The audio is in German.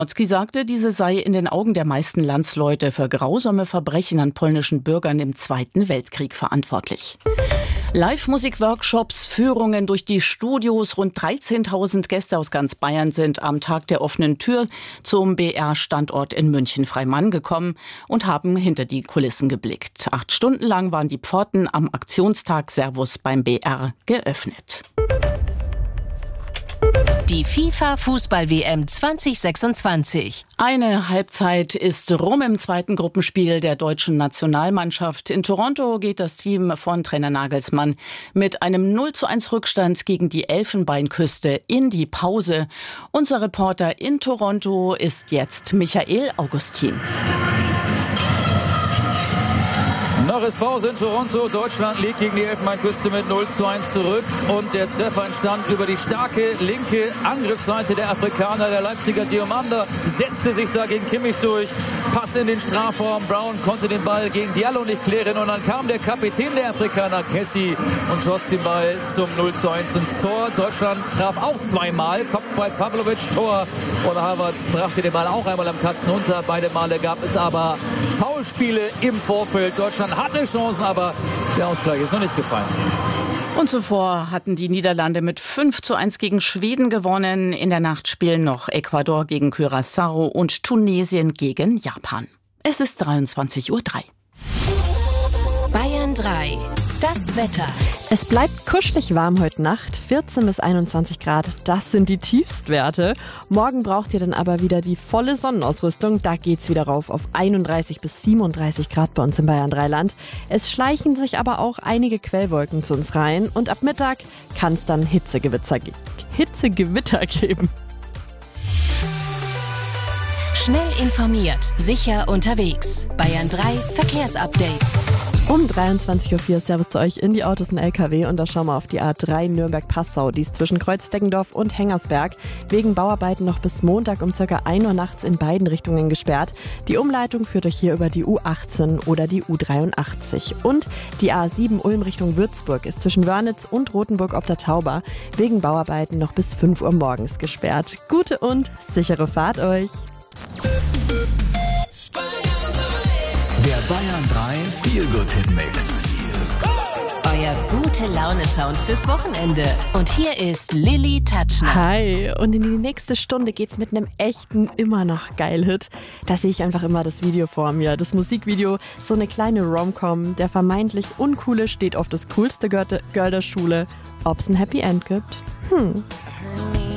Otzki sagte, diese sei in den Augen der meisten Landsleute für grausame Verbrechen an polnischen Bürgern im Zweiten Weltkrieg verantwortlich. Live-Musik-Workshops, Führungen durch die Studios. Rund 13.000 Gäste aus ganz Bayern sind am Tag der offenen Tür zum BR-Standort in München-Freimann gekommen und haben hinter die Kulissen geblickt. 8 Stunden lang waren die Pforten am Aktionstag Servus beim BR geöffnet. Die FIFA-Fußball-WM 2026. Eine Halbzeit ist rum im zweiten Gruppenspiel der deutschen Nationalmannschaft. In Toronto geht das Team von Trainer Nagelsmann mit einem 0:1 Rückstand gegen die Elfenbeinküste in die Pause. Unser Reporter in Toronto ist jetzt Michael Augustin. Noch ist Pause in Toronto. Deutschland liegt gegen die Elfenbeinküste mit 0:1 zurück. Und der Treffer entstand über die starke linke Angriffsseite der Afrikaner. Der Leipziger Diomanda setzte sich da gegen Kimmich durch. Pass in den Strafraum. Brown konnte den Ball gegen Diallo nicht klären. Und dann kam der Kapitän der Afrikaner, Kessie, und schoss den Ball zum 0:1 ins Tor. Deutschland traf auch zweimal. Kopfball Pavlovic, Tor. Und Havertz brachte den Ball auch einmal am Kasten unter. Beide Male gab es aber Foulspiele im Vorfeld. Deutschland hatte Chancen, aber der Ausgleich ist noch nicht gefallen. Und zuvor hatten die Niederlande mit 5:1 gegen Schweden gewonnen. In der Nacht spielen noch Ecuador gegen Curaçao und Tunesien gegen Japan. Es ist 23:03 Uhr. Bayern 3. Das Wetter. Es bleibt kuschelig warm heute Nacht, 14 bis 21 Grad, das sind die Tiefstwerte. Morgen braucht ihr dann aber wieder die volle Sonnenausrüstung, da geht's wieder rauf auf 31 bis 37 Grad bei uns im Bayern 3 Land. Es schleichen sich aber auch einige Quellwolken zu uns rein und ab Mittag kann es dann Hitzegewitter geben. Schnell informiert, sicher unterwegs. Bayern 3 Verkehrsupdate. Um 23:04 Uhr Servus zu euch in die Autos und LKW und da schauen wir auf die A3 Nürnberg-Passau. Die ist zwischen Kreuzdeggendorf und Hengersberg wegen Bauarbeiten noch bis Montag um ca. 1 Uhr nachts in beiden Richtungen gesperrt. Die Umleitung führt euch hier über die U18 oder die U83. Und die A7 Ulm Richtung Würzburg ist zwischen Wörnitz und Rothenburg ob der Tauber wegen Bauarbeiten noch bis 5 Uhr morgens gesperrt. Gute und sichere Fahrt euch! Der Bayern 3 Feel-Good-Hit-Mix. Euer Gute-Laune-Sound fürs Wochenende. Und hier ist Lilly Tatschner. Hi, und in die nächste Stunde geht's mit einem echten, immer noch Geil-Hit. Da sehe ich einfach immer das Video vor mir. Das Musikvideo, so eine kleine Rom-Com. Der vermeintlich Uncoole steht auf das coolste Girl der Schule. Ob's ein Happy End gibt?